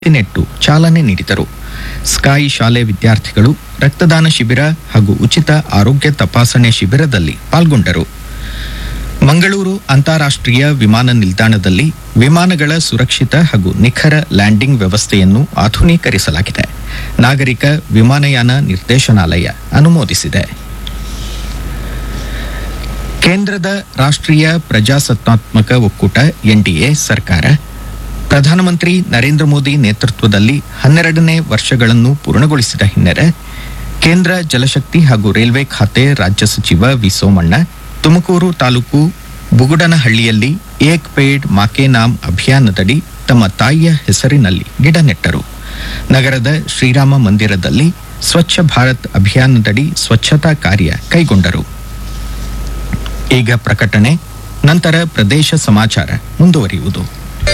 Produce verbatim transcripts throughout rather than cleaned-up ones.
ನೆಟ್ಟು ಚಾಲನೆ ನೀಡಿದರು. ಸ್ಕಾಯಿ ಶಾಲೆ ವಿದ್ಯಾರ್ಥಿಗಳು ರಕ್ತದಾನ ಶಿಬಿರ ಹಾಗೂ ಉಚಿತ ಆರೋಗ್ಯ ತಪಾಸಣೆ ಶಿಬಿರದಲ್ಲಿ ಪಾಲ್ಗೊಂಡರು. ಮಂಗಳೂರು ಅಂತಾರಾಷ್ಟ್ರೀಯ ವಿಮಾನ ನಿಲ್ದಾಣದಲ್ಲಿ ವಿಮಾನಗಳ ಸುರಕ್ಷಿತ ಹಾಗೂ ನಿಖರ ಲ್ಯಾಂಡಿಂಗ್ ವ್ಯವಸ್ಥೆಯನ್ನು ಆಧುನೀಕರಿಸಲಾಗಿದೆ. ನಾಗರಿಕ ವಿಮಾನಯಾನ ನಿರ್ದೇಶನಾಲಯ ಅನುಮೋದಿಸಿದೆ. ಕೇಂದ್ರದ ರಾಷ್ಟ್ರೀಯ ಪ್ರಜಾಸತ್ತಾತ್ಮಕ ಒಕ್ಕೂಟ ಎನ್ಡಿಎ ಸರ್ಕಾರ ಪ್ರಧಾನಮಂತ್ರಿ ನರೇಂದ್ರ ಮೋದಿ ನೇತೃತ್ವದಲ್ಲಿ ಹನ್ನೆರಡನೇ ವರ್ಷಗಳನ್ನು ಪೂರ್ಣಗೊಳಿಸಿದ ಹಿನ್ನೆಲೆ ಕೇಂದ್ರ ಜಲಶಕ್ತಿ ಹಾಗೂ ರೈಲ್ವೆ ಖಾತೆ ರಾಜ್ಯ ಸಚಿವ ವಿ ಸೋಮಣ್ಣ ತುಮಕೂರು ತಾಲೂಕು ಬುಗುಡನಹಳ್ಳಿಯಲ್ಲಿ ಏಕ್ ಪೇಡ್ ಮಾಕೆ ನಾಮ್ ಅಭಿಯಾನದಡಿ ತಮ್ಮ ತಾಯಿಯ ಹೆಸರಿನಲ್ಲಿ ಗಿಡ ನೆಟ್ಟರು. ನಗರದ ಶ್ರೀರಾಮ ಮಂದಿರದಲ್ಲಿ ಸ್ವಚ್ಛ ಭಾರತ್ ಅಭಿಯಾನದಡಿ ಸ್ವಚ್ಛತಾ ಕಾರ್ಯ ಕೈಗೊಂಡರು. ಈಗ ಪ್ರಕಟಣೆ, ನಂತರ ಪ್ರದೇಶ ಸಮಾಚಾರ ಮುಂದುವರಿಯುವುದು.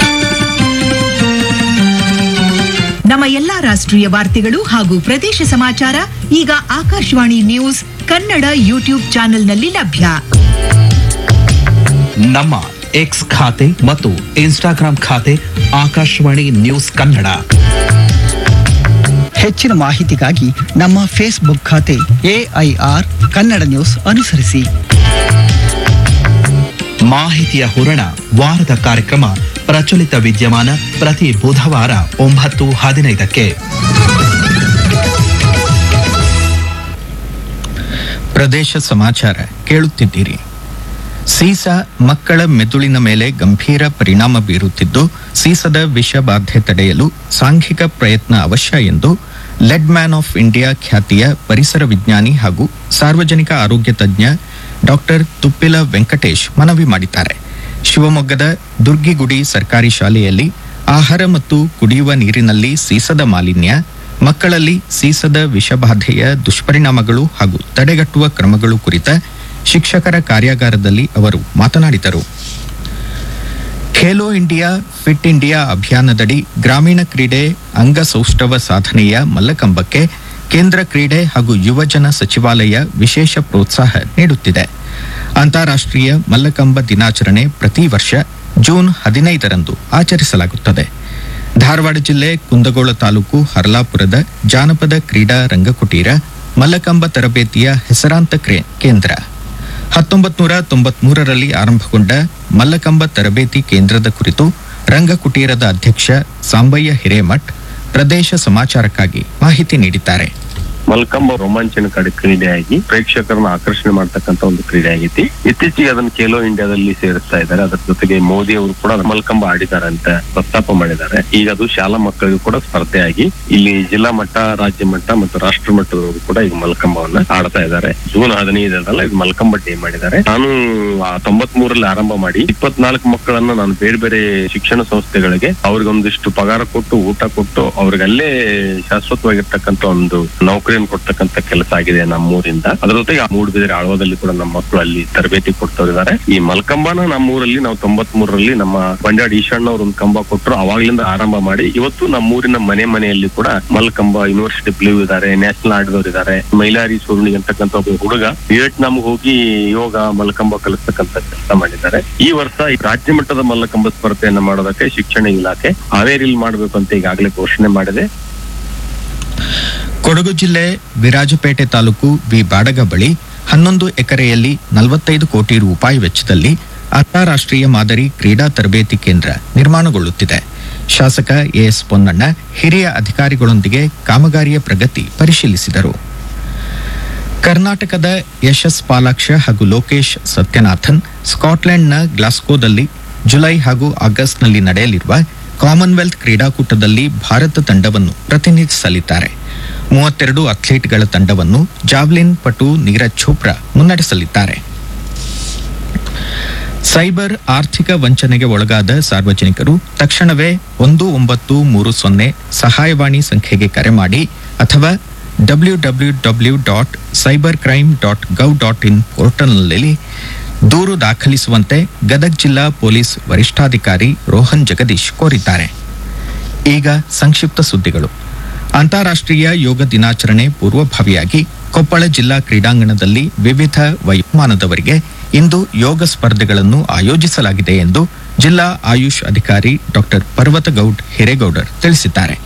ನಮ್ಮ ಎಲ್ಲಾ ರಾಷ್ಟ್ರೀಯ ವಾರ್ತೆಗಳು ಹಾಗೂ ಪ್ರದೇಶ ಸಮಾಚಾರ ಈಗ ಆಕಾಶವಾಣಿ ನ್ಯೂಸ್ ಕನ್ನಡ ಯೂಟ್ಯೂಬ್ ಚಾನೆಲ್ನಲ್ಲಿ ಲಭ್ಯ. ನಮ್ಮ ಎಕ್ಸ್ ಖಾತೆ ಮತ್ತು ಇನ್ಸ್ಟಾಗ್ರಾಂ ಖಾತೆ ಆಕಾಶವಾಣಿ ನ್ಯೂಸ್ ಕನ್ನಡ. ಹೆಚ್ಚಿನ ಮಾಹಿತಿಗಾಗಿ ನಮ್ಮ ಫೇಸ್ಬುಕ್ ಖಾತೆ ಎಐಆರ್ ಕನ್ನಡ ನ್ಯೂಸ್ ಅನುಸರಿಸಿ. ಮಾಹಿತಿಯ ಹೂರಣ ವಾರದ ಕಾರ್ಯಕ್ರಮ ಪ್ರಚಲಿತ ವಿದ್ಯಮಾನ ಪ್ರತಿ ಬುಧವಾರ ಒಂಬತ್ತು ಹದಿನೈದಕ್ಕೆ. ಪ್ರದೇಶ ಸಮಾಚಾರ ಕೇಳುತ್ತಿದ್ದೀರಿ. ಸೀಸ ಮಕ್ಕಳ ಮೆದುಳಿನ ಮೇಲೆ ಗಂಭೀರ ಪರಿಣಾಮ ಬೀರುತ್ತಿದ್ದು, ಸೀಸದ ವಿಷಬಾಧೆ ತಡೆಯಲು ಸಾಂಘಿಕ ಪ್ರಯತ್ನ ಅವಶ್ಯ ಎಂದು ಲೆಡ್ ಮ್ಯಾನ್ ಆಫ್ ಇಂಡಿಯಾ ಖ್ಯಾತಿಯ ಪರಿಸರ ವಿಜ್ಞಾನಿ ಹಾಗೂ ಸಾರ್ವಜನಿಕ ಆರೋಗ್ಯ ತಜ್ಞ ಡಾಕ್ಟರ್ ತುಪ್ಪಿಲ ವೆಂಕಟೇಶ್ ಮನವಿ ಮಾಡಿದ್ದಾರೆ. ಶಿವಮೊಗ್ಗದ ದುರ್ಗಿಗುಡಿ ಸರ್ಕಾರಿ ಶಾಲೆಯಲ್ಲಿ ಆಹಾರ ಮತ್ತು ಕುಡಿಯುವ ನೀರಿನಲ್ಲಿ ಸೀಸದ ಮಾಲಿನ್ಯ, ಮಕ್ಕಳಲ್ಲಿ ಸೀಸದ ವಿಷಬಾಧೆಯ ದುಷ್ಪರಿಣಾಮಗಳು ಹಾಗೂ ತಡೆಗಟ್ಟುವ ಕ್ರಮಗಳು ಕುರಿತ ಶಿಕ್ಷಕರ ಕಾರ್ಯಾಗಾರದಲ್ಲಿ ಅವರು ಮಾತನಾಡಿದರು. ಖೇಲೋ ಇಂಡಿಯಾ ಫಿಟ್ ಇಂಡಿಯಾ ಅಭಿಯಾನದಡಿ ಗ್ರಾಮೀಣ ಕ್ರೀಡೆ ಅಂಗಸೌಷ್ಠವ ಸಾಧನೆಯ ಮಲ್ಲಕಂಬಕ್ಕೆ ಕೇಂದ್ರ ಕ್ರೀಡೆ ಹಾಗೂ ಯುವಜನ ಸಚಿವಾಲಯ ವಿಶೇಷ ಪ್ರೋತ್ಸಾಹ ನೀಡುತ್ತಿದೆ. ಅಂತಾರಾಷ್ಟ್ರೀಯ ಮಲ್ಲಕಂಬ ದಿನಾಚರಣೆ ಪ್ರತಿ ವರ್ಷ ಜೂನ್ ಹದಿನೈದರಂದು ಆಚರಿಸಲಾಗುತ್ತದೆ. ಧಾರವಾಡ ಜಿಲ್ಲೆ ಕುಂದಗೋಳ ತಾಲೂಕು ಹರ್ಲಾಪುರದ ಜಾನಪದ ಕ್ರೀಡಾ ರಂಗಕುಟೀರ ಮಲ್ಲಕಂಬ ತರಬೇತಿಯ ಹೆಸರಾಂತ ಕೇಂದ್ರ. ಹತ್ತೊಂಬತ್ತು ನೂರ ತೊಂಬತ್ಮೂರರಲ್ಲಿ ಆರಂಭಗೊಂಡ ಮಲ್ಲಕಂಬ ತರಬೇತಿ ಕೇಂದ್ರದ ಕುರಿತು ರಂಗಕುಟೀರದ ಅಧ್ಯಕ್ಷ ಸಾಂಬಯ್ಯ ಹಿರೇಮಠ್ ಪ್ರದೇಶ ಸಮಾಚಾರಕ್ಕಾಗಿ ಮಾಹಿತಿ ನೀಡಿದ್ದಾರೆ. ಮಲ್ಕಂಬ ರೋಮಾಂಚನಕಾರಿ ಕ್ರೀಡೆಯಾಗಿ ಪ್ರೇಕ್ಷಕರನ್ನ ಆಕರ್ಷಣೆ ಮಾಡ್ತಕ್ಕಂತ ಒಂದು ಕ್ರೀಡೆ ಆಗೈತಿ. ಇತ್ತೀಚೆಗೆ ಅದನ್ನ ಖೇಲೋ ಇಂಡಿಯಾದಲ್ಲಿ ಸೇರಿಸ್ತಾ ಇದ್ದಾರೆ. ಅದರ ಜೊತೆಗೆ ಮೋದಿ ಅವರು ಕೂಡ ಮಲ್ಕಂಬ ಆಡಿದ್ದಾರೆ ಅಂತ ಪ್ರಸ್ತಾಪ ಮಾಡಿದ್ದಾರೆ. ಈಗ ಅದು ಶಾಲಾ ಮಕ್ಕಳಿಗೂ ಕೂಡ ಸ್ಪರ್ಧೆಯಾಗಿ ಇಲ್ಲಿ ಜಿಲ್ಲಾ ಮಟ್ಟ, ರಾಜ್ಯ ಮಟ್ಟ ಮತ್ತು ರಾಷ್ಟ್ರ ಮಟ್ಟದವರೆಗೂ ಕೂಡ ಈಗ ಮಲ್ಕಂಬವನ್ನ ಆಡ್ತಾ ಇದ್ದಾರೆ. ಜೂನ್ ಹದಿನೈದರಲ್ಲ ಇದು ಮಲ್ಕಂಬ ಡೇ ಮಾಡಿದ್ದಾರೆ. ನಾನು ತೊಂಬತ್ ಮೂರಲ್ಲಿ ಆರಂಭ ಮಾಡಿ ಇಪ್ಪತ್ನಾಲ್ಕು ಮಕ್ಕಳನ್ನ ನಾನು ಬೇರೆ ಬೇರೆ ಶಿಕ್ಷಣ ಸಂಸ್ಥೆಗಳಿಗೆ ಅವ್ರಿಗೆ ಒಂದಿಷ್ಟು ಪಗಾರ ಕೊಟ್ಟು ಊಟ ಕೊಟ್ಟು ಅವ್ರಿಗೆ ಅಲ್ಲೇ ಶಾಶ್ವತವಾಗಿರ್ತಕ್ಕಂಥ ಒಂದು ನೌಕರಿ ಕೊಡ್ತಕ್ಕಂತ ಕೆಲಸ ಆಗಿದೆ ನಮ್ಮೂರಿಂದ. ಅದರ ಜೊತೆಗೆ ಮೂಡುಬಿದಿರೆ ಆಳ್ವದಲ್ಲಿ ಕೂಡ ನಮ್ಮ ಮಕ್ಕಳು ಅಲ್ಲಿ ತರಬೇತಿ ಕೊಡ್ತಿದ್ದಾರೆ. ಈ ಮಲ್ಕಂಬನ ನಮ್ಮೂರಲ್ಲಿ ನಾವು ತೊಂಬತ್ ಮೂರರಲ್ಲಿ ನಮ್ಮ ಬಂಡಾಡ್ ಈಶಣ್ಣ ಅವರು ಒಂದು ಕಂಬ ಕೊಟ್ಟರು. ಅವಾಗ್ಲಿಂದ ಆರಂಭ ಮಾಡಿ ಇವತ್ತು ನಮ್ಮೂರಿನ ಮನೆ ಮನೆಯಲ್ಲಿ ಕೂಡ ಮಲ್ಕಂಬ ಯೂನಿವರ್ಸಿಟಿ ಪ್ಲೇವ್ ಇದ್ದಾರೆ, ನ್ಯಾಷನಲ್ ಆಡಿದವರು ಇದ್ದಾರೆ. ಮೈಲಾರಿ ಸೂರ್ಣಿ ಅಂತಕ್ಕಂಥ ಒಬ್ಬ ಹುಡುಗ ವಿಯೆಟ್ನಾಂ ಹೋಗಿ ಯೋಗ ಮಲ್ಕಂಬ ಕಲಿಸ್ತಕ್ಕಂಥ ಕೆಲಸ ಮಾಡಿದ್ದಾರೆ. ಈ ವರ್ಷ ಈ ರಾಜ್ಯ ಮಟ್ಟದ ಮಲ್ಲಕಂಬ ಸ್ಪರ್ಧೆಯನ್ನ ಮಾಡೋದಕ್ಕೆ ಶಿಕ್ಷಣ ಇಲಾಖೆ ಹಾವೇರಿಯಲ್ಲಿ ಮಾಡಬೇಕು ಅಂತ ಈಗಾಗಲೇ ಘೋಷಣೆ ಮಾಡಿದೆ. ಕೊಡಗು ಜಿಲ್ಲೆ ವಿರಾಜಪೇಟೆ ತಾಲೂಕು ವಿ ಬಾಡಗ ಬಳಿ ಹನ್ನೊಂದು ಎಕರೆಯಲ್ಲಿ ನಲವತ್ತೈದು ಕೋಟಿ ರೂಪಾಯಿ ವೆಚ್ಚದಲ್ಲಿ ಅಂತಾರಾಷ್ಟ್ರೀಯ ಮಾದರಿ ಕ್ರೀಡಾ ತರಬೇತಿ ಕೇಂದ್ರ ನಿರ್ಮಾಣಗೊಳ್ಳುತ್ತಿದೆ. ಶಾಸಕ ಎಎಸ್ ಪೊನ್ನಣ್ಣ ಹಿರಿಯ ಅಧಿಕಾರಿಗಳೊಂದಿಗೆ ಕಾಮಗಾರಿಯ ಪ್ರಗತಿ ಪರಿಶೀಲಿಸಿದರು. ಕರ್ನಾಟಕದ ಯಶಸ್ ಪಾಲಾಕ್ಷ ಹಾಗೂ ಲೋಕೇಶ್ ಸತ್ಯನಾಥನ್ ಸ್ಕಾಟ್ಲೆಂಡ್ನ ಗ್ಲಾಸ್ಗೋದಲ್ಲಿ ಜುಲೈ ಹಾಗೂ ಆಗಸ್ಟ್ನಲ್ಲಿ ನಡೆಯಲಿರುವ ಕಾಮನ್ವೆಲ್ತ್ ಕ್ರೀಡಾಕೂಟದಲ್ಲಿ ಭಾರತ ತಂಡವನ್ನು ಪ್ರತಿನಿಧಿಸಲಿದ್ದಾರೆ. ಮೂವತ್ತೆರಡು ಅಥ್ಲೀಟ್ಗಳ ತಂಡವನ್ನು ಜಾವ್ಲಿನ್ ಪಟು ನೀರಜ್ ಚೋಪ್ರಾ ಮುನ್ನಡೆಸಲಿದ್ದಾರೆ. ಸೈಬರ್ ಆರ್ಥಿಕ ವಂಚನೆಗೆ ಒಳಗಾದ ಸಾರ್ವಜನಿಕರು ತಕ್ಷಣವೇ ಒಂದು ಒಂಬತ್ತು ಮೂರು ಸೊನ್ನೆ ಸಹಾಯವಾಣಿ ಸಂಖ್ಯೆಗೆ ಕರೆ ಮಾಡಿ ಅಥವಾ W W W dot cyber crime dot ಗವ್ dot in ಪೋರ್ಟಲ್ನಲ್ಲಿ ದೂರು ದಾಖಲಿಸುವಂತೆ ಗದಗ ಜಿಲ್ಲಾ ಪೊಲೀಸ್ ವರಿಷ್ಠಾಧಿಕಾರಿ ರೋಹನ್ ಜಗದೀಶ್ ಕೋರಿದ್ದಾರೆ. ಈಗ ಸಂಕ್ಷಿಪ್ತ ಸುದ್ದಿಗಳು. ಅಂತಾರಾಷ್ಟ್ರೀಯ ಯೋಗ ದಿನಾಚರಣೆ ಪೂರ್ವಭಾವಿಯಾಗಿ ಕೊಪ್ಪಳ ಜಿಲ್ಲಾ ಕ್ರೀಡಾಂಗಣದಲ್ಲಿ ವಿವಿಧ ವಯೋಮಾನದವರಿಗೆ ಇಂದು ಯೋಗ ಸ್ಪರ್ಧೆಗಳನ್ನು ಆಯೋಜಿಸಲಾಗಿದೆ ಎಂದು ಜಿಲ್ಲಾ ಆಯುಷ್ ಅಧಿಕಾರಿ ಡಾಕ್ಟರ್ ಪರ್ವತಗೌಡ್ ಹಿರೇಗೌಡರ್ ತಿಳಿಸಿದ್ದಾರೆ.